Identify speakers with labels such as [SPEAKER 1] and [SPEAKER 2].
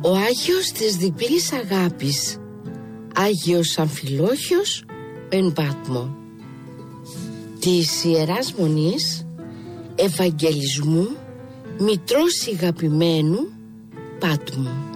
[SPEAKER 1] Ο Άγιος της διπλής αγάπης, Άγιος Αμφιλόχιος εν Πάτμο, της Ιεράς Μονής Ευαγγελισμού Μητρός Ηγαπημένου Πάτμου.